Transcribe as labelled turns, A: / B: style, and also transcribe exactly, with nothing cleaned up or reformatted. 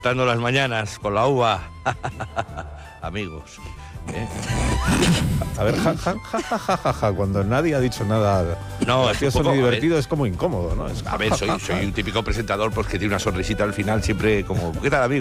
A: Dando las mañanas con la uva. Amigos. ¿eh?
B: A ver, ja, ja, ja, ja, ja, ja, ja, cuando nadie ha dicho nada
A: No,
B: gracioso
A: es un poco,
B: ni divertido,
A: a ver,
B: es como incómodo, ¿no? Es
A: a ver, soy, soy un típico presentador pues que tiene una sonrisita al final siempre como, ¿qué tal, amigo?